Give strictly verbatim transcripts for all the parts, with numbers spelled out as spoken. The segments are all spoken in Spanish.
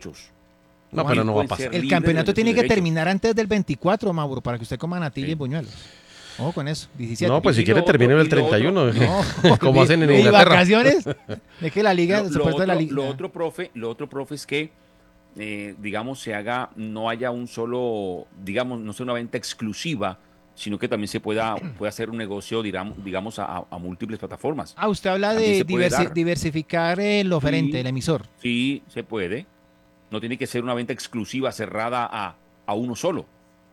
No, pero no va a pasar. El campeonato tiene que terminar antes del veinticuatro, Mauro, para que usted coma natilla sí. y buñuelos. Ojo con eso, diecisiete. No, pues si quiere terminen el treinta y uno, no, como hacen en ¿y Inglaterra. vacaciones? Es que la liga, lo, se lo, otro, la liga. lo otro, profe, lo otro, profe, es que, eh, digamos, se haga, no haya un solo, digamos, no sea una venta exclusiva, sino que también se pueda, pueda hacer un negocio, digamos, digamos a, a múltiples plataformas. Ah, usted habla también de diversi diversificar el oferente, sí, el emisor. Sí, se puede. No tiene que ser una venta exclusiva cerrada a, a uno solo.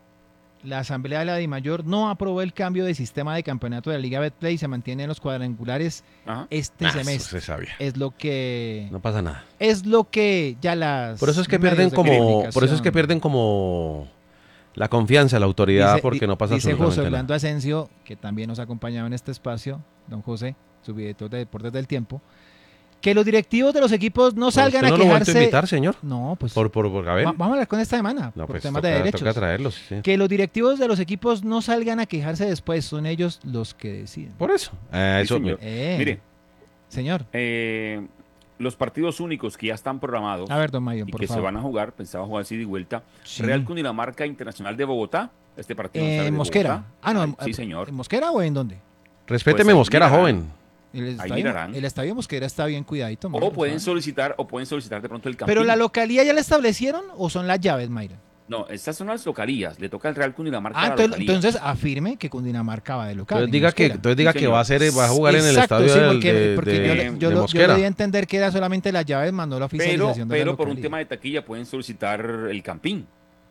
La Asamblea de la DIMAYOR no aprobó el cambio de sistema de campeonato de la Liga Betplay y se mantiene en los cuadrangulares Ajá. este ah, semestre. Eso se sabía. Es lo que no pasa nada. Es lo que ya las Por eso es que pierden como por eso es que pierden como la confianza, la autoridad, dice, porque no pasa dice absolutamente José Orlando nada. Asensio, que también nos ha acompañado en este espacio, don José, subdirector de Deportes del Tiempo, que los directivos de los equipos no salgan ¿Usted no a quejarse. ¿No lo a invitar, señor? No, pues. Por, por, por a ver. Va, vamos a hablar con esta semana. No, por pues temas toca, de derechos. Toca traerlos, sí. Que los directivos de los equipos no salgan a quejarse después. Son ellos los que deciden. Por eso. Eh, eso sí, señor. Eh, Mire. Señor. Eh, los partidos únicos que ya están programados. A ver, don Mayo, y por que favor. se van a jugar, pensaba jugar así de vuelta. Sí. Real Cundinamarca Internacional de Bogotá. Este partido. Eh, ¿En Mosquera. Ah, no. Ay, sí, señor. ¿En Mosquera o en dónde? Respéteme, pues Mosquera, joven. El estadio, el estadio Mosquera está bien cuidadito. Mayra, o pueden solicitar o pueden solicitar de pronto el campín. ¿Pero la localía ya la establecieron o son las llaves, Mayra? No, estas son las localías. Le toca al Real Cundinamarca. Ah, entonces, entonces afirme que Cundinamarca va de local. Entonces diga que, entonces diga sí, que va a ser, va a jugar Exacto, en el estadio sí, del, porque, de, porque de, yo, yo, de lo, Mosquera. yo debía entender que era solamente las llaves, mandó la oficialización pero, de Pero la por un tema de taquilla pueden solicitar el campín.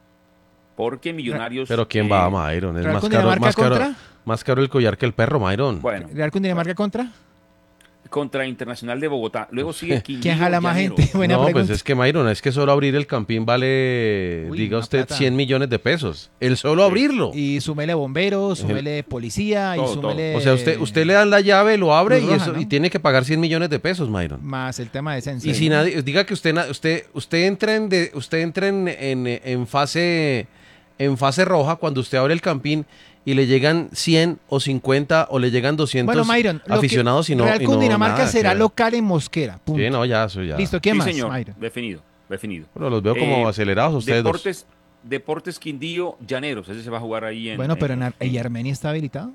Porque Millonarios... Pero ¿quién eh, va a Mayron? Es ¿Real más Cundinamarca caro, más, contra? caro, más caro el collar que el perro, Mayron. Bueno. ¿Real Cundinamarca contra? Contra Internacional de Bogotá. Luego sigue Quindío. ¿Quién jala más gente? Buena no, pregunta. pues es que Mayron, es que solo abrir el campín vale, Uy, diga usted, plata. cien millones de pesos. El solo sí. abrirlo. Y súmele bomberos, súmele policía, todo, y súmele... Todo. O sea, usted, usted le dan la llave, lo abre y, roja, eso, ¿no? y tiene que pagar cien millones de pesos, Mayron. Más el tema de esencia. Y si nadie, diga que usted, usted, usted entra en, de, usted entra en, en, en fase, en fase roja cuando usted abre el campín y le llegan cien o cincuenta o le llegan doscientos bueno, Mayron, aficionados y no Real y no Cundinamarca nada, será que... local en Mosquera. Punto. Sí, no, ya, eso ya. Listo, ¿quién sí, más, señor, Mayron? Definido, definido. Bueno, los veo como eh, acelerados ustedes Deportes, dos. Deportes Quindío, Llaneros, ese se va a jugar ahí en... Bueno, pero en, en, en ¿y Armenia está habilitado?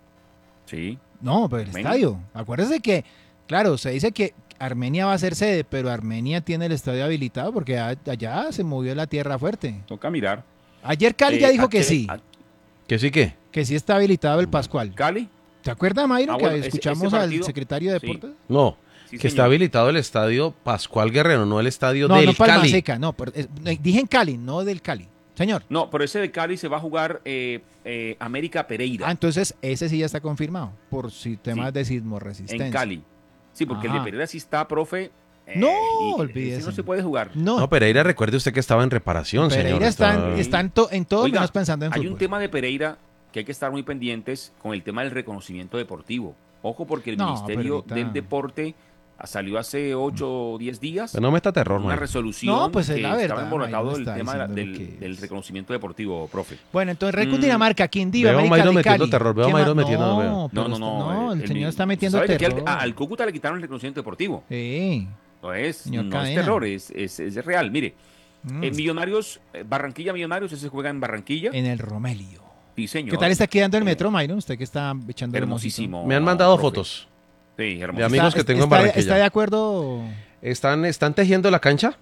Sí. No, pero el Armenia. Estadio. Acuérdese que, claro, se dice que Armenia va a ser sede, pero Armenia tiene el estadio habilitado porque allá se movió la tierra fuerte. Toca mirar. Ayer Cali eh, ya dijo que qué, sí. A, ¿Que sí qué? Que sí está habilitado el Pascual. ¿Cali? ¿Te acuerdas, Mayron, ah, bueno, que escuchamos ese, ese partido, al secretario de Deportes? Sí. No, sí, que señor. Está habilitado el estadio Pascual Guerrero, no el estadio no, del no, Palma Cali. Seca, no, pero, eh, dije en Cali, no del Cali. Señor. No, pero ese de Cali se va a jugar eh, eh, América Pereira. Ah, entonces ese sí ya está confirmado, por si temas sí. de sismo resistencia. En Cali. Sí, porque Ajá. el de Pereira sí está, profe. Eh, no, olvídese. No se puede jugar. No. no, Pereira, recuerde usted que estaba en reparación, Pereira señor. Está, está... está en, to, en todo Oiga, menos pensando en hay fútbol. un tema de Pereira que hay que estar muy pendientes con el tema del reconocimiento deportivo. Ojo, porque el no, Ministerio ahorita... del Deporte salió hace ocho o diez días. Pero no meta terror, una man. resolución no, pues es que la verdad, estaba embolatado no el está tema la, del, que del reconocimiento deportivo, profe. Bueno, entonces Real Cundinamarca, Quindío, veo América Mayro de metiendo Cali. terror, veo a Mayro metiendo no, veo. No, no, no, no, el, el señor el, está metiendo ¿sabe terror. Que al, al Cúcuta le quitaron el reconocimiento deportivo. Sí. No es, señor no Cadena. es terror, es, es, es real. Mire, mm. en Millonarios, Barranquilla Millonarios, ese se juega en Barranquilla. En el Romelio. Sí, señor. ¿Qué tal está quedando el metro, Mayron? Usted que está echando hermosísimo. Me han mandado profe. fotos. Sí, hermoso. De amigos está, que tengo está, en Barranquilla. ¿Está de acuerdo? Están, están tejiendo la cancha.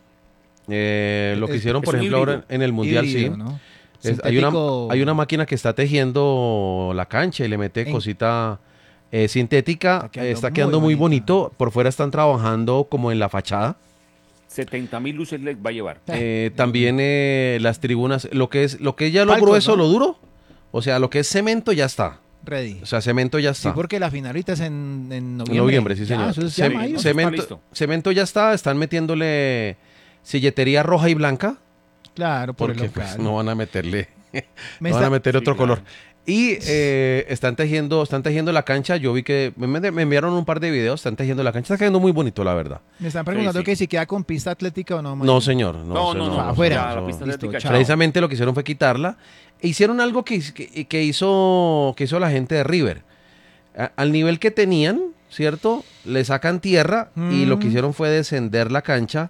Eh, lo que hicieron, por ejemplo, ahora en el Mundial, híbrido, sí. ¿no? Es, hay, una, hay una máquina que está tejiendo la cancha y le mete en... cosita eh, sintética. Está quedando, está quedando muy, muy bonito. Por fuera están trabajando como en la fachada. setenta mil luces le va a llevar. Eh, también eh, las tribunas, lo que es lo que es ya lo Palcos, grueso, ¿no? Lo duro. O sea, lo que es cemento ya está. Ready. O sea, cemento ya está. Sí, porque la final ahorita es en, en noviembre. En noviembre, sí, señor. Ya, Cem mayo, cemento, cemento ya está. Están metiéndole silletería roja y blanca. Claro, por porque el local. Pues, no van a meterle. Me no está... van a meter otro sí, color. claro. Y eh, están tejiendo, están tejiendo la cancha. Yo vi que me, me enviaron un par de videos. Están tejiendo la cancha. Está quedando muy bonito, la verdad. Me están preguntando sí, sí. que si queda con pista atlética o no. No, señor. No, no, no, no, no afuera. Ya, la pista atlética, precisamente lo que hicieron fue quitarla. E hicieron algo que, que, que, hizo, que hizo la gente de River. A, al nivel que tenían, ¿cierto? Le sacan tierra mm. y lo que hicieron fue descender la cancha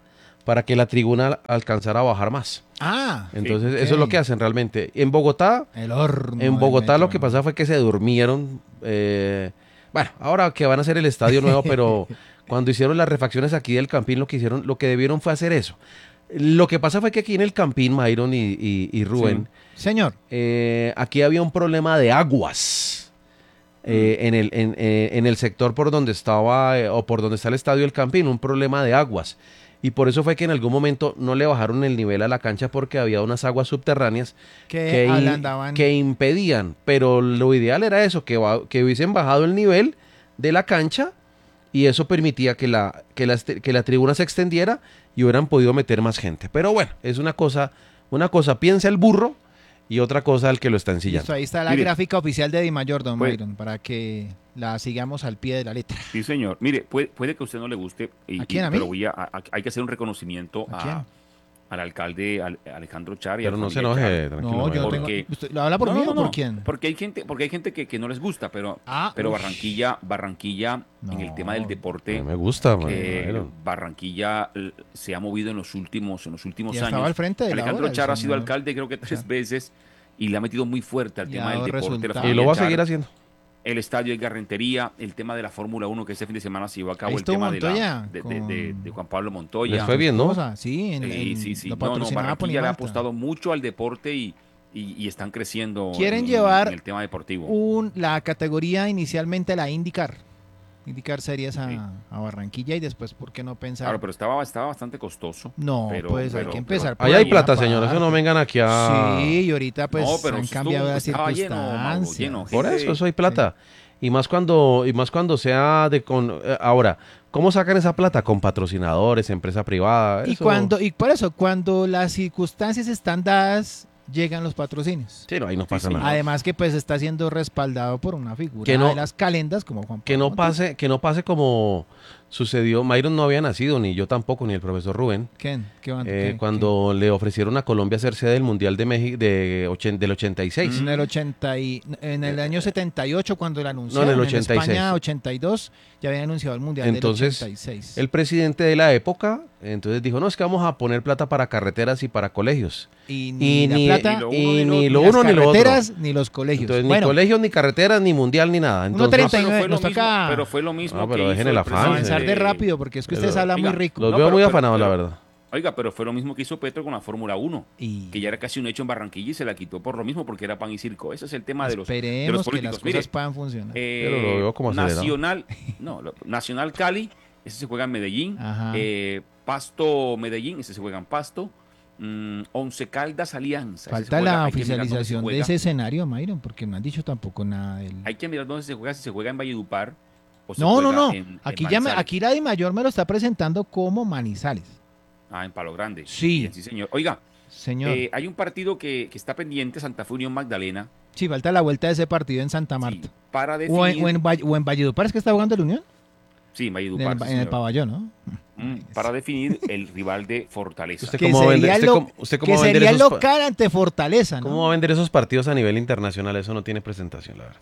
para que la tribuna alcanzara a bajar más. Ah, Entonces, ok. eso es lo que hacen realmente. En Bogotá, El horno. en del Bogotá metro. lo que pasa fue que se durmieron. eh, bueno, ahora que van a hacer el estadio nuevo, pero cuando hicieron las refacciones aquí del Campín, lo que hicieron, lo que debieron fue hacer eso. Lo que pasa fue que aquí en el Campín, Myron y, y- y Rubén, Señor, eh, aquí había un problema de aguas eh, en, el, en, eh, en el sector por donde estaba eh, o por donde está el estadio del Campín, un problema de aguas. Y por eso fue que en algún momento no le bajaron el nivel a la cancha porque había unas aguas subterráneas que que, in- andaban. que impedían. Pero lo ideal era eso, que, ba- que hubiesen bajado el nivel de la cancha y eso permitía que la, que la, este- que la tribuna se extendiera y hubieran podido meter más gente. Pero bueno, es una cosa, una cosa piensa el burro y otra cosa el que lo está ensillando. Listo, ahí está la Mire. gráfica oficial de Di Mayor, don Pues- Myron, para que la sigamos al pie de la letra. Sí, señor. Mire, puede, puede que a usted no le guste, y- ¿A quién, y- a mí? pero voy a, a- hay que hacer un reconocimiento ¿A a- quién? al alcalde al- Alejandro Char y Pero a la no se familia enoje, Char. tranquilo. No, yo no Myron. tengo. Porque- ¿Usted lo habla por No, mí no, o no, por quién? Porque hay gente, porque hay gente que, que no les gusta, pero, Ah, pero ush. Barranquilla, Barranquilla, en el No. tema del deporte, No me gusta, eh, Myron. Barranquilla eh, se ha movido en los últimos, en los últimos Ya años. estaba al frente de la Alejandro obra, el Char ha sido señor. alcalde creo que tres veces y le ha metido muy fuerte al Y tema ha del dado deporte. la resultados. Y familia lo va a Char, seguir haciendo. el estadio Edgar Rentería, el tema de la Fórmula uno que este fin de semana se llevó a cabo, Ahí el estuvo tema de, la- Montoya de, de- con- de- de Juan Pablo Montoya. Les fue bien, ¿no? Cosa, Sí, en, Sí, en- sí, sí. lo No, no, patrocinaba por Barranquilla le ha Nimalta. apostado mucho al deporte y, y, y están creciendo Quieren en, llevar en el tema deportivo. Un, la categoría inicialmente la IndyCar. IndyCar Series a, Sí. a Barranquilla y después, ¿por qué no pensar? Claro, pero estaba, estaba bastante costoso. no, pero- pues hay pero- que empezar pero- por Ahí hay ahí, plata, aparte. señor. Eso no vengan aquí a... Sí, y ahorita pues No, pero han estuvo- cambiado las estaba lleno, Mauro, circunstancias. lleno. Por Gente- eso, eso hay plata. Y más cuando, y más cuando sea de con eh, ahora, ¿cómo sacan esa plata? Con patrocinadores, empresa privada. Y eso- cuando, y por eso, cuando las circunstancias están dadas, llegan los patrocinios. Sí, no, ahí no pasa señor. nada. Además que pues está siendo respaldado por una figura Que no- de las calendas como Juan Pablo Que no Montoya. pase, que no pase como sucedió. Myron no había nacido, ni yo tampoco, ni el profesor Rubén. ¿Quién? ¿Qué van- eh, qué- cuando le ofrecieron a Colombia ser sede del Mundial de México de ochen- del ochenta y qué? seis. En el ochenta y, en el año setenta y ocho cuando lo No, anunciaron. en el ochenta y seis. España ochenta y dos ya habían anunciado el mundial Entonces, del ochenta y seis. El presidente de la época, entonces dijo, no, es que vamos a poner plata para carreteras y para colegios. y y ni la ni- plata, ni lo y uno ni ni lo las uno ni lo otro. carreteras, ni los colegios. Entonces, bueno, ni colegios, ni carreteras, ni mundial, ni nada. uno Entonces, treinta y pero nueve, fue lo nos mismo- toca- pero fue lo mismo No, pero que dejen hizo el el afán, presidente avanzar de de- rápido porque es que ustedes Pero, hablan muy oiga, rico. los No, veo pero- muy pero- afanados, la pero- verdad. Oiga, pero fue lo mismo que hizo Petro con la Fórmula uno, y que ya era casi un hecho en Barranquilla y se la quitó por lo mismo porque era pan y circo. Ese es el tema de los, de esperemos los que las políticos. cosas Mire, puedan funcionar. eh, Pero lo veo como acelerado. Nacional, no, lo- Nacional Cali, ese se juega en Medellín. Ajá. Eh, Pasto Medellín, ese se juega en Pasto. Mm, Once Caldas Alianza. ese se Falta juega- la hay que mirar dónde se oficialización de juega. ese escenario, Myron, porque no han dicho tampoco nada del... Hay que mirar dónde se juega, si se juega en Valledupar o se No, no, juega no. en- en Aquí, ya me- Manizales. aquí la Di Mayor me lo está presentando como Manizales. Ah, en Palo Grande. Sí. Bien, sí, señor. Oiga, Señor. eh, hay un partido que, que está pendiente, Santa Fe Unión Magdalena. sí, falta la vuelta de ese partido en Santa Marta. Sí, para o, definir. en, o, en, Valle- o en Valledupar, ¿es que está jugando el Unión? Sí, en En Valledupar. el, sí, en el señor. pabellón, ¿no? Mm, para definir el rival de Fortaleza. Usted Que cómo va a vender- sería, usted lo- cómo- usted cómo que va a vender sería esos pa- local ante Fortaleza, ¿no? ¿Cómo va a vender esos partidos a nivel internacional? Eso no tiene presentación, la verdad.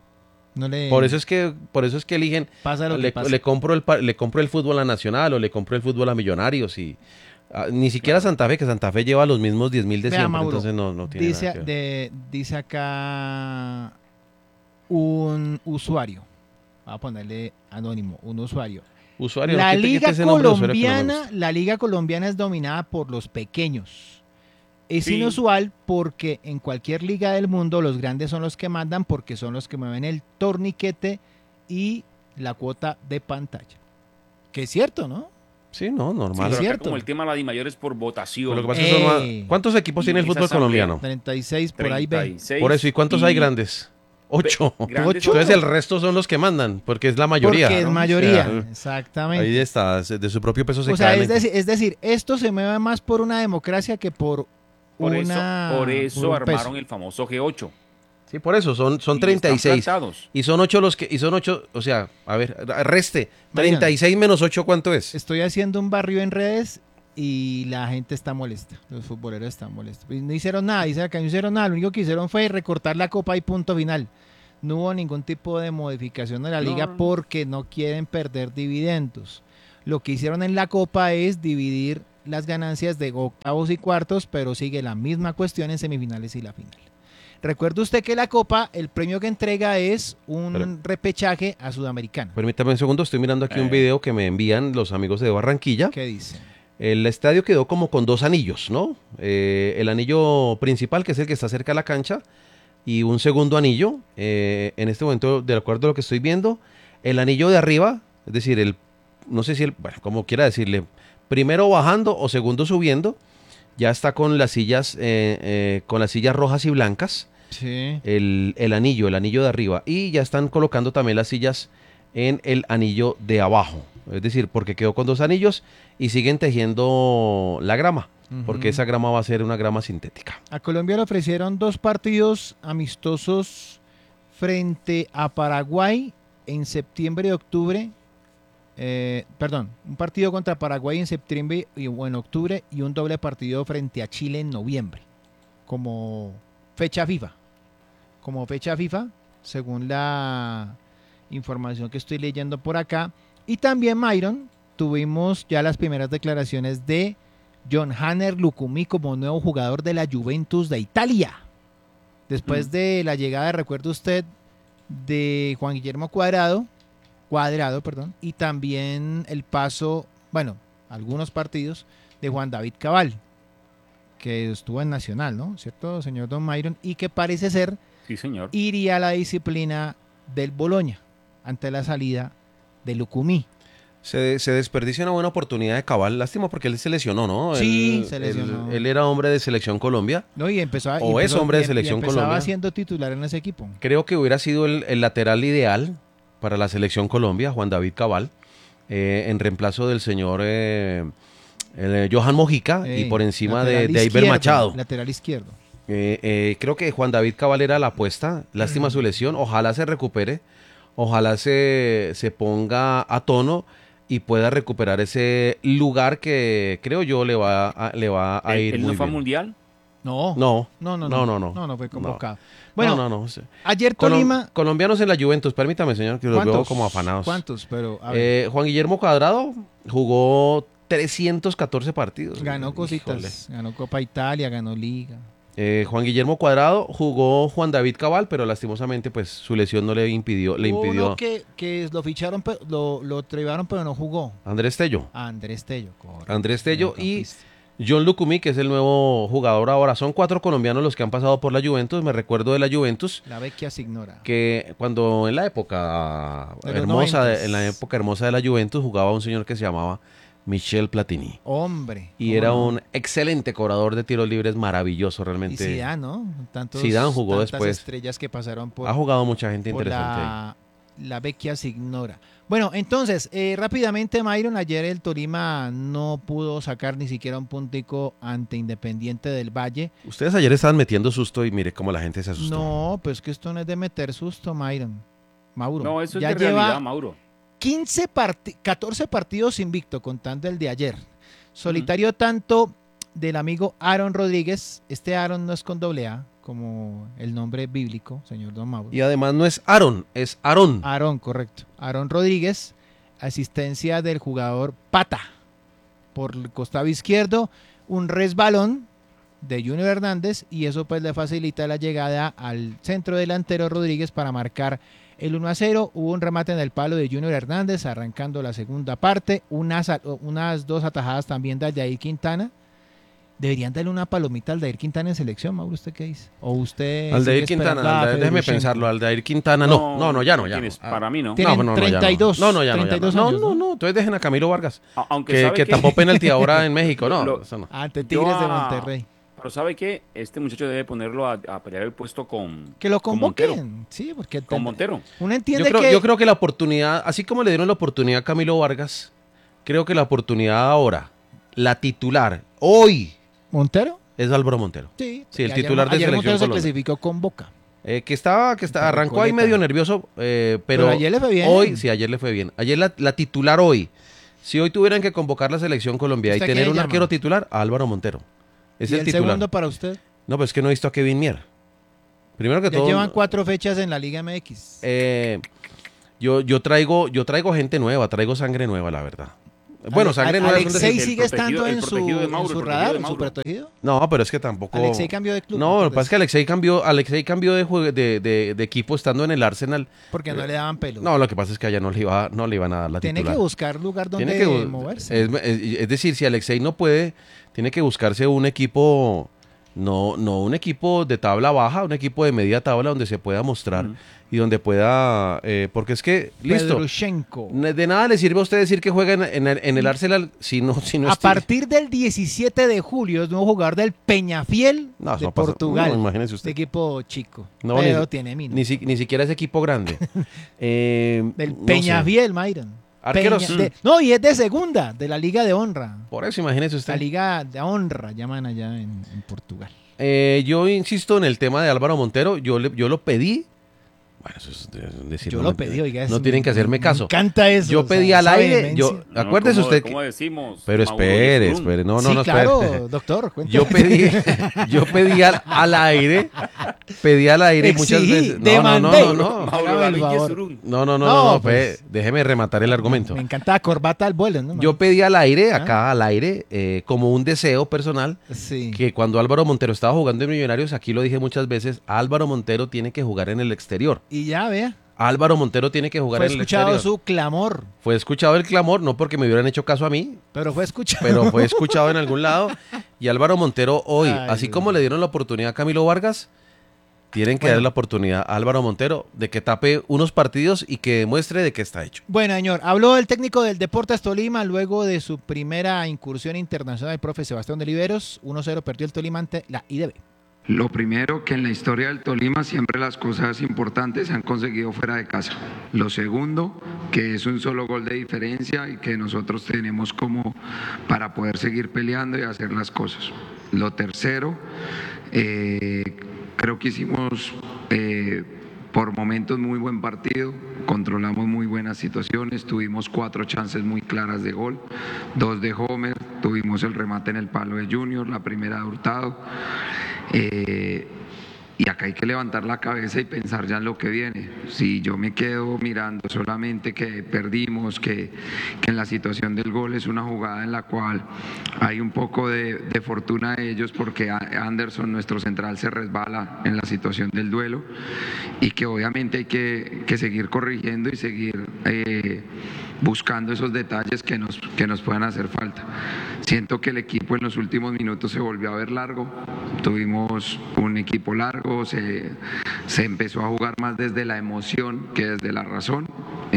No le Por eso es que, por eso es que eligen, pasa lo que le, pasa. le compro el pa- le compro el fútbol a Nacional o le compro el fútbol a Millonarios y ah, ni siquiera Santa Fe, que Santa Fe lleva los mismos diez mil de Vea, siempre, Mauro, entonces no, no tiene dice, nada que ver. de- dice acá un usuario. Voy a ponerle anónimo, un usuario. Usuario, La no quite- liga quite ese nombre de usuario que no me colombiana, gusta. la liga colombiana es dominada por los pequeños. Es Sí. inusual porque en cualquier liga del mundo los grandes son los que mandan porque son los que mueven el torniquete y la cuota de pantalla. Que es cierto, ¿no? Sí, no, Sí, normal. pero acá cierto. como el tema de la Dimayor es por votación. Pero lo que pasa es que son más- Ey. ¿cuántos equipos Y tiene el esa fútbol asamblea, colombiano? treinta y seis por ahí ve. treinta y seis, Por eso, ¿y cuántos hay y grandes? Ocho. grandes Ocho. Entonces el resto son los que mandan, porque es la mayoría. Porque es ¿no? mayoría, O sea, exactamente. ahí está, se- de su propio peso se O sea, caen. es decir, es decir, esto se mueve más por una democracia que por, Por una... eso, por eso por un armaron peso. el famoso G ocho. Sí, por eso, son, son Y treinta y están seis. plantados. Y son ocho los que, y son ocho, o sea, a ver, reste. Mariano. treinta y seis menos ocho, ¿cuánto es? Estoy haciendo un barrio en redes y la gente está molesta. Los futboleros están molestos. Y no hicieron nada, dice acá, no hicieron nada. Lo único que hicieron fue recortar la copa y punto final. No hubo ningún tipo de modificación de la No, liga no, no. porque no quieren perder dividendos. Lo que hicieron en la copa es dividir las ganancias de octavos y cuartos, pero sigue la misma cuestión en semifinales y la final. Recuerde usted que la Copa, el premio que entrega es un Pero- repechaje a Sudamericana. Permítame un segundo, estoy mirando aquí un Eh. video que me envían los amigos de Barranquilla. ¿Qué dice? El estadio quedó como con dos anillos, ¿no? Eh, el anillo principal, que es el que está cerca de la cancha, y un segundo anillo. Eh, en este momento, de acuerdo a lo que estoy viendo, el anillo de arriba, es decir, el, no sé si el, bueno, como quiera decirle, primero bajando o segundo subiendo, ya está con las sillas, eh, eh, con las sillas rojas y blancas, Sí. el, el anillo, el anillo de arriba, y ya están colocando también las sillas en el anillo de abajo. Es decir, porque quedó con dos anillos y siguen tejiendo la grama, porque Ujú. esa grama va a ser una grama sintética. A Colombia le ofrecieron dos partidos amistosos frente a Paraguay en septiembre y octubre. Eh, perdón, un partido contra Paraguay en septiembre y o en octubre y un doble partido frente a Chile en noviembre, como fecha FIFA. Como fecha FIFA, según la información que estoy leyendo por acá. Y también, Myron, tuvimos ya las primeras declaraciones de John Hanner Lucumí como nuevo jugador de la Juventus de Italia. Después Mm. de la llegada, recuerde usted, de Juan Guillermo Cuadrado, Cuadrado, perdón, y también el paso, bueno, algunos partidos de Juan David Cabal, que estuvo en Nacional, ¿no? ¿Cierto, señor Don Myron? Y que parece ser Sí, señor. iría a la disciplina del Boloña ante la salida de Lucumí. Se, se desperdicia una buena oportunidad de Cabal. Lástima porque él se lesionó, ¿no? Sí, Él- se lesionó. Él, él era hombre de Selección Colombia. ¿No? Y empezó a, y O es empezó- hombre de y- y Selección empezaba Colombia. siendo titular en ese equipo. Creo que hubiera sido el, el lateral ideal para la Selección Colombia, Juan David Cabal, eh, en reemplazo del señor eh, el, eh, Johan Mojica y Eh, por encima de, lateral de Iber izquierdo, Machado. Lateral izquierdo. Eh, eh, creo que Juan David Cabal era la apuesta. Lástima su lesión. Ojalá se recupere. Ojalá se, se ponga a tono y pueda recuperar ese lugar que creo yo le va a, le va a ¿Él, ir él muy no fue al bien. mundial? No. No, No, no, no, no. no, no. No, no fue No. convocado. Bueno, no, no, no. sí. ayer Colom- Tolima. colombianos en la Juventus, permítame, señor, que los veo ¿Cuántos? como afanados. ¿Cuántos? Pero, a ver, Eh, Juan Guillermo Cuadrado jugó trescientos catorce partidos. ganó Híjole. cositas. Ganó Copa Italia, ganó Liga. Eh, Juan Guillermo Cuadrado jugó Juan David Cabal, pero lastimosamente pues su lesión no le impidió, le Hubo impidió uno que, que lo ficharon, pero- lo, lo llevaron, pero no jugó. Andrés Tello. A Andrés Tello. correcto. Andrés Tello y Mediocampista. John Lucumí, que es el nuevo jugador ahora. Son cuatro colombianos los que han pasado por la Juventus. Me recuerdo de la Juventus La vecchia se ignora. que cuando en la época De los hermosa, de- noventas. en la época hermosa de la Juventus jugaba un señor que se llamaba Michel Platini. Hombre. Y ¿cómo era no? un excelente cobrador de tiros libres, maravilloso Y realmente. Zidane, ¿no? Tantos, Zidane jugó tantas después. estrellas que pasaron por, Ha jugado mucha gente por interesante ahí. la, la vecchia se ignora. Bueno, entonces, eh, rápidamente, Myron, ayer el Tolima no pudo sacar ni siquiera un puntico ante Independiente del Valle. Ustedes ayer estaban metiendo susto y mire cómo la gente se asustó. No, pues que esto no es de meter susto, Myron. Mauro. No, eso es ya de lleva realidad, Mauro. quince parti- catorce partidos invicto, contando el de ayer. Solitario tanto del amigo Aaron Rodríguez. Este Aaron no es con doble A, como el nombre bíblico, señor Don Mauro. Y además no es Aaron, es Aarón. Aaron, correcto. Aaron Rodríguez, asistencia del jugador Pata. Por el costado izquierdo, un resbalón de Junior Hernández y eso pues le facilita la llegada al centro delantero Rodríguez para marcar el uno a cero. Hubo un remate en el palo de Junior Hernández arrancando la segunda parte. Unas, unas dos atajadas también de Aldair Quintana. Deberían darle una palomita al Aldair Quintana en selección, Mauro, ¿usted qué dice? O usted Aldair sigue esperando Quintana, a Aldair, déjeme Fedorchenko? pensarlo. Aldair Quintana, no, no, no, ya no, ya no. tienes- Ah, Para mí no. Tienen no, no, no, ya no. treinta y dos, No, no, ya no, ya treinta y dos no. años, no, ¿no? no, no, entonces dejen a Camilo Vargas, A- Aunque que, sabe que que- tapó penalti ahora en México. No, Lo- eso no. Ante Yo Tigres de a- Monterrey. Pero ¿sabe qué? Este muchacho debe ponerlo a, a pelear el puesto con, Que lo con Montero. convoquen. Sí, porque Con Montero. uno Yo entiende creo, que yo creo que la oportunidad, así como le dieron la oportunidad a Camilo Vargas, creo que la oportunidad ahora, la titular, hoy, Montero. es Álvaro Montero. Sí, Sí, el ayer- titular de ayer Selección Montero se Colombia. clasificó con Boca. Eh, que estaba, que estaba, arrancó ahí Recoleta. medio nervioso, eh, pero, Pero ayer le fue bien. hoy, sí, ayer le fue bien. Ayer la, la titular hoy, si hoy tuvieran que convocar la Selección Colombia y ¿Usted tener quién un llama? arquero titular, a Álvaro Montero. Es ¿Y el, el titular. segundo para usted? No, pues es que no he visto a Kevin Mier. Primero que Ya todo, llevan cuatro fechas en la Liga M X. eh, yo, yo, traigo, yo traigo gente nueva, traigo sangre nueva, la verdad. Bueno, Sangre Nueva es un Alexei decir. sigue El protegido- estando el en su, protegido de en Mauro, su el protegido radar, de en su Mauro. protegido. No, pero es que tampoco. Alexei cambió de club. No, lo que entonces, pasa es que Alexei cambió, Alexei cambió de, jue- de, de, de equipo estando en el Arsenal. Porque no le daban pelo. No, lo que pasa es que allá no le iba, no le iban a dar la Tiene titular. que buscar lugar donde Tiene que bu- moverse. Es, es- es decir, si Alexei no puede, tiene que buscarse un equipo, no, no un equipo de tabla baja, un equipo de media tabla donde se pueda mostrar Ujú. y donde pueda, eh, porque es que, listo, Pedrushenko. ne- de nada le sirve a usted decir que juega en, en el, en el Arsenal si no, si no A es- partir del diecisiete de julio es nuevo jugador del Peñafiel No, eso de no pasa. Portugal. No, imagínese usted. De equipo chico. No, pero ni- tiene mina. ni, si- ni siquiera es equipo grande. Eh, Del no sé. Peñafiel, Myron. Arqueros. Peña- de- no, y es de segunda, de la Liga de Honra. Por eso imagínese usted. La Liga de Honra llaman allá en, en Portugal. Eh, yo insisto en el tema de Álvaro Montero. Yo, le- yo lo pedí. Bueno, eso es de- decir, Yo no lo me- pedí, oiga. No eso tienen me- que hacerme me caso. encanta eso. Yo o sea, pedí al esa aire. vehemencia. Yo, No, acuérdese ¿cómo- usted. ¿Cómo que- decimos? Pero Mauro espere, Yesprun? espere. No, no, sí, no, claro, espere. doctor. cuéntame. Yo pedí, yo pedí al, al aire, pedí al aire muchas Exigí, veces. No, no, no, demandé. no, no. Mauro Hágame el David favor. Yesurún. No, no, no, No, no, no, pues. pe- déjeme rematar el argumento. Me encanta la corbata al vuelo, ¿no? Yo pedí al aire, ¿Ah? acá al aire, eh, como un deseo personal, Sí. que cuando Álvaro Montero estaba jugando en Millonarios, aquí lo dije muchas veces, Álvaro Montero tiene que jugar en el exterior. Y ya, vea. Álvaro Montero tiene que jugar Fue en el escuchado exterior. su clamor, Fue escuchado el clamor, no porque me hubieran hecho caso a mí, pero fue escuchado. pero fue escuchado en algún lado. Y Álvaro Montero hoy, Ay, así Dios. como le dieron la oportunidad a Camilo Vargas, tienen que Bueno. darle la oportunidad a Álvaro Montero de que tape unos partidos y que demuestre de qué está hecho. Bueno, señor, habló el técnico del Deportes Tolima luego de su primera incursión internacional, el profe Sebastián de Oliveros. uno cero perdió el Tolima ante la I D B. Lo primero, que en la historia del Tolima siempre las cosas importantes se han conseguido fuera de casa. Lo segundo, que es un solo gol de diferencia y que nosotros tenemos como para poder seguir peleando y hacer las cosas. Lo tercero, eh, creo que hicimos eh, por momentos muy buen partido, controlamos muy buenas situaciones, tuvimos cuatro chances muy claras de gol, dos de Homer, tuvimos el remate en el palo de Junior, la primera de Hurtado. Eh, y acá hay que levantar la cabeza y pensar ya en lo que viene. Si yo me quedo mirando solamente que perdimos, que, que en la situación del gol es una jugada en la cual hay un poco de, de fortuna de ellos porque Anderson, nuestro central, se resbala en la situación del duelo y que obviamente hay que, que seguir corrigiendo y seguir eh, buscando esos detalles que nos, que nos puedan hacer falta. Siento que el equipo en los últimos minutos se volvió a ver largo, tuvimos un equipo largo, se, se empezó a jugar más desde la emoción que desde la razón,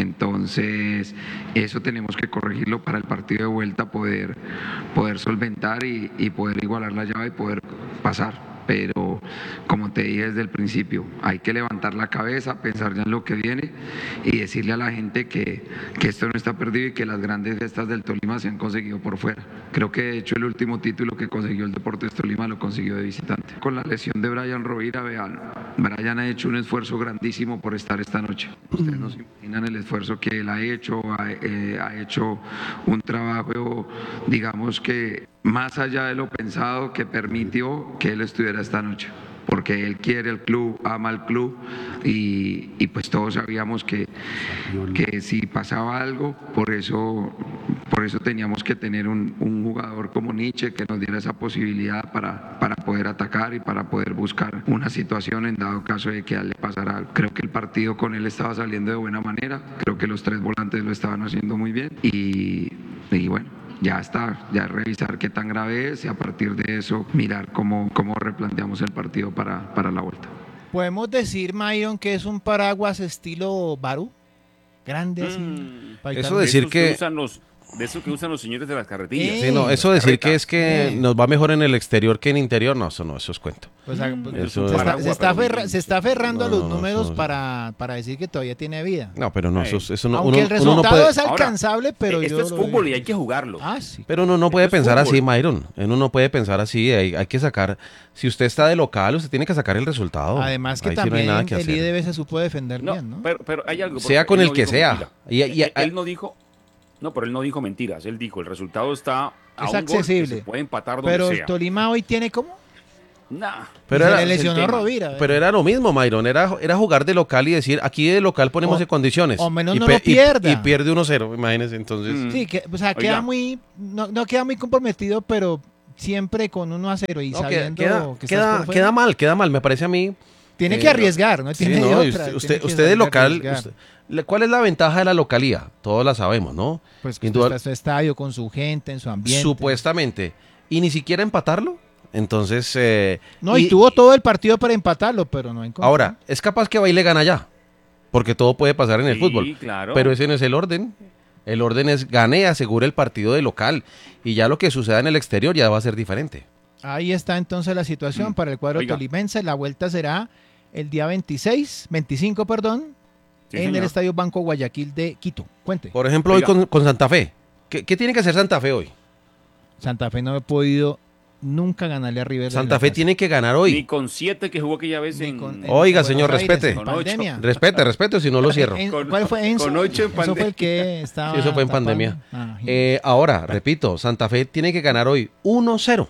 entonces eso tenemos que corregirlo para el partido de vuelta, poder, poder solventar y, y poder igualar la llave y poder pasar. Pero como te dije desde el principio, hay que levantar la cabeza, pensar ya en lo que viene y decirle a la gente que, que esto no está perdido y que las grandes gestas del Tolima se han conseguido por fuera. Creo que de hecho el último título que consiguió el Deportes Tolima lo consiguió de visitante. Con la lesión de Brian Rovira, vean, Brian ha hecho un esfuerzo grandísimo por estar esta noche. Ustedes no se imaginan el esfuerzo que él ha hecho, ha, eh, ha hecho un trabajo, digamos que más allá de lo pensado, que permitió que él estuviera esta noche, porque él quiere el club, ama el club y, y pues todos sabíamos que, que si pasaba algo, por eso, por eso teníamos que tener un, un jugador como Nietzsche que nos diera esa posibilidad para, para poder atacar y para poder buscar una situación en dado caso de que a él le pasara algo. Creo que el partido con él estaba saliendo de buena manera, creo que los tres volantes lo estaban haciendo muy bien y, y bueno, ya está, ya revisar qué tan grave es y a partir de eso mirar cómo, cómo replanteamos el partido para, para la vuelta. ¿Podemos decir, Myron, que es un paraguas estilo Barú? Grande así. Mm. para Eso evitar- De decir esos que- usan los, de eso que usan los señores de las carretillas. Eh, Sí, no, eso decir carreta. que es que Eh. nos va mejor en el exterior que en interior, no, eso no, eso es cuento. O sea, pues, Eso se, es- está, se está Paraguas, aferra- pero se está aferrando No, a los no, no, números eso- para, para decir que todavía tiene vida. No, pero no, Eh. eso, eso no, Aunque uno, el uno resultado no puede, es alcanzable, pero Eh, yo esto es lo fútbol veo. y hay que jugarlo. Ah, sí. pero uno no puede Esto es pensar así, fútbol. Myron. Uno no puede pensar así, hay, hay que sacar, si usted está de local, usted tiene que sacar el resultado. Además que Ahí sí no hay también nada que el hacer. I D B se supo defender No, bien, ¿no? pero, pero hay algo. Sea porque con él el no que dijo sea. mentira. Y- y- él, él no dijo. No, pero él no dijo mentiras. Él dijo: el resultado está a Es un gol que accesible. se puede empatar donde Pero sea. el Tolima hoy tiene como Nah. Pero Y se era, le lesionó el tema. Rovira. pero era lo mismo, Myron. Era, era jugar de local y decir, aquí de local ponemos O- en condiciones. o menos y no pe- lo y- pierda. Y, pierde uno cero, imagínense. Entonces, Mm. Sí, que, o sea, Oiga. queda muy, no, no queda muy comprometido, pero siempre con uno a cero y no, queda, sabiendo queda, que estás queda, por fuera, queda mal, queda mal. Me parece a mí. tiene eh, que arriesgar, ¿no? Sí, Tiene no, de y otra, usted, tiene usted, que usted de salir a local, arriesgar. usted- le- ¿cuál es la ventaja de la localía? Todos la sabemos, ¿no? Pues que Indudable- usted está en su estadio, con su gente, en su ambiente. Supuestamente. Y ni siquiera empatarlo. Entonces, eh, No, y, tuvo todo el partido para empatarlo, pero no encontró. ahora, es capaz que va y le gana ya. Porque todo puede pasar en el Sí, fútbol. claro. Pero ese no es el orden. El orden es gane, asegure el partido de local. Y ya lo que suceda en el exterior ya va a ser diferente. Ahí está entonces la situación Mm. para el cuadro Oiga. tolimense. La vuelta será el día veintiséis, veinticinco, perdón, Sí, en el señor. Estadio Banco Guayaquil de Quito. Cuente. Por ejemplo, Oiga. hoy con, con Santa Fe. ¿Qué, qué tiene que hacer Santa Fe hoy? Santa Fe no ha podido nunca ganarle a River. en Santa la Fe casa. tiene que ganar Ni hoy. con siete que jugó aquella vez Ni en... con- en Oiga, Buenos señor, Aires, respete. en Con ocho. pandemia. Respete, respete, si no lo cierro. En- Con- ¿Cuál fue Enzo? con ocho en Eso fue el pandemia. que estaba Sí, eso fue en tapando. pandemia. Ah, Eh, ahora, repito, Santa Fe tiene que ganar hoy uno cero.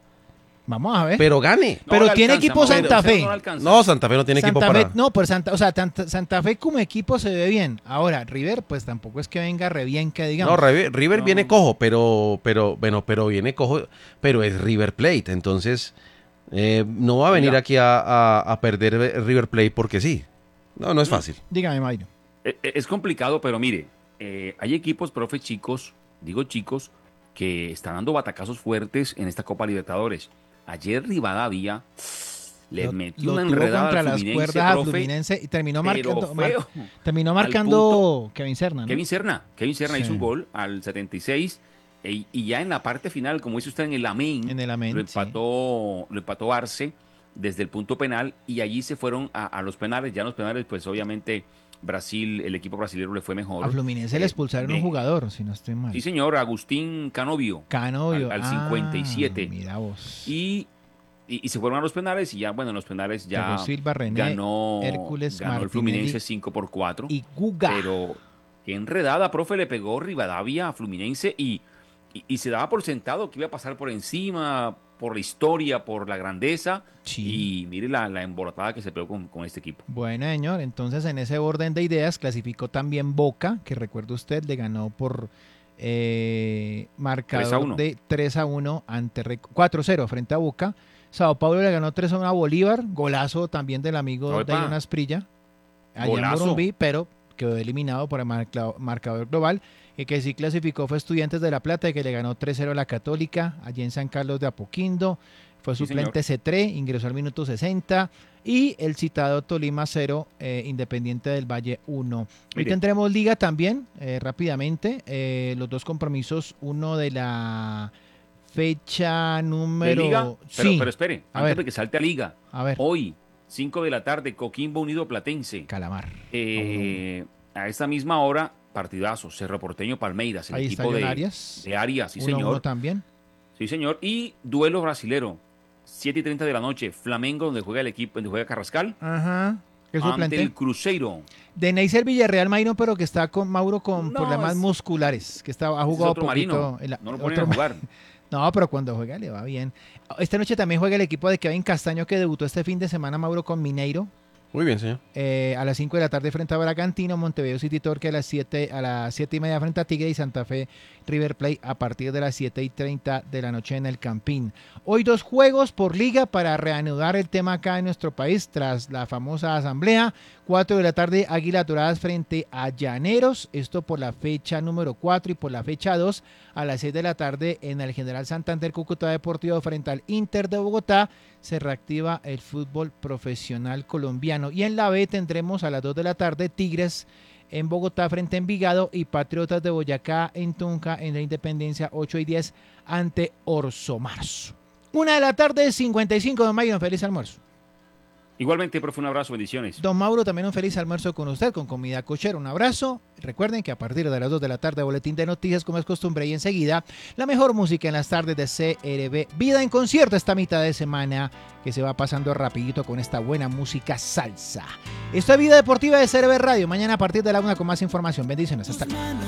Vamos a ver. Pero gane. pero le tiene alcanza, equipo Mauro, Santa cero Fe. no le alcanza. No, Santa Fe no tiene equipo Santa Fe, para... no, pero Santa, o sea, Santa, Santa Fe como equipo se ve bien. Ahora, River, pues tampoco es que venga re bien, que digamos. No, River, River No. viene cojo, pero, pero, bueno, pero viene cojo, pero es River Plate, entonces eh, no va a venir Oiga. aquí a, a- a perder River Plate porque sí. No, no es fácil. Dígame, Mayro. Eh, eh, Es complicado, pero mire, eh, hay equipos, profe, chicos, digo chicos, que están dando batacazos fuertes en esta Copa Libertadores. Ayer Rivadavia le Lo- metió lo una tuvo enredada contra al las Fluminense, cuerdas a profe, Fluminense y terminó pero marcando, mar- feo. terminó Al marcando Kevin Serna, ¿no? Kevin Serna, Kevin Serna Sí. hizo un gol al setenta y seis e- y ya en la parte final, como dice usted en el amén, En el amén, lo sí. empató, lo empató Arce desde el punto penal y allí se fueron a, a los penales. Ya en los penales, pues obviamente Brasil, el equipo brasileño le fue mejor. A Fluminense Eh, le expulsaron un me- jugador, si no estoy mal. Sí, señor, Agustín Canovio. Canovio. al- al Ah, cincuenta y siete. Mira vos. Y, y, y se fueron a los penales y ya, bueno, en los penales ya Thiago Silva, René, ganó, Hércules, ganó el Martinelli Fluminense cinco por cuatro. y Guga. Pero qué enredada, profe, le pegó Rivadavia a Fluminense y, y, y se daba por sentado que iba a pasar por encima, por la historia, por la grandeza. Sí. Y mire la, la embolatada que se pegó con, con este equipo. Bueno, señor, entonces en ese orden de ideas clasificó también Boca, que recuerde usted, le ganó por eh, marcador tres a uno. de tres a uno ante Re- cuatro cero frente a Boca. Sao Paulo le ganó tres a uno a Bolívar, golazo también del amigo Opa. de Jonas Prilla, allá en Golazo. Morumbí, pero quedó eliminado por el marca- marcador global. El que sí clasificó fue Estudiantes de La Plata, que le ganó tres cero a la Católica, allí en San Carlos de Apoquindo. Fue Sí, suplente Cetré, ingresó al minuto sesenta. Y el citado Tolima cero, eh, Independiente del Valle uno. Hoy Mire. tendremos liga también, eh, rápidamente. eh, los dos compromisos, uno de la fecha ¿De número... Liga? Pero, sí, pero espere, A antes ver. de que salte a Liga. a ver, Hoy, cinco de la tarde, Coquimbo Unido Platense. Calamar. Eh, a esta misma hora, partidazo, Cerro Porteño Palmeiras, el Ahí está equipo John de, Arias. de Arias, sí uno a uno señor. también. Sí, señor. Y duelo brasilero, siete y treinta de la noche, Flamengo, donde juega el equipo, donde juega Carrascal, Ajá. ¿Qué ante suplente? el Cruzeiro. De Neisser Villarreal Maino, pero que está con Mauro con No, problemas es- musculares, que está, ha Ese es jugado otro poquito. marino, en la- no lo ponen otro a jugar. No, pero cuando juega le va bien. Esta noche también juega el equipo de Kevin Castaño, que debutó este fin de semana, Mauro, con Mineiro. Muy bien, señor. Eh, a las cinco de la tarde frente a Bragantino, Montevideo City Torque a las siete, a las siete y media frente a Tigre y Santa Fe River Plate a partir de las siete y treinta de la noche en el Campín. Hoy dos juegos por liga para reanudar el tema acá en nuestro país tras la famosa asamblea. cuatro de la tarde Águilas Doradas frente a Llaneros, esto por la fecha número cuatro y por la fecha dos. A las seis de la tarde en el General Santander Cúcuta Deportivo frente al Inter de Bogotá se reactiva el fútbol profesional colombiano. Y en la B tendremos a las dos de la tarde Tigres en Bogotá frente a Envigado y Patriotas de Boyacá en Tunja en la Independencia ocho y diez ante Orso Marzo. Una de la tarde, cincuenta y cinco, don Mayo, un feliz almuerzo. Igualmente, profe, un abrazo, bendiciones. Don Mauro, también un feliz almuerzo con usted, con comida cochera. Un abrazo. Recuerden que a partir de las dos de la tarde, boletín de noticias, como es costumbre, y enseguida, la mejor música en las tardes de C R B. Vida en concierto esta mitad de semana, que se va pasando rapidito con esta buena música salsa. Esto es Vida Deportiva de C R B Radio. Mañana a partir de la una con más información. Bendiciones. Hasta luego.